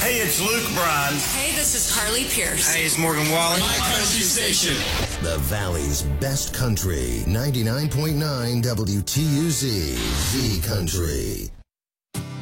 Hey, it's Luke Bryan. Hey, this is Carly Pierce. Hey, it's Morgan Wallen. My country station. The Valley's best country, 99.9 WTUZ, Z Country.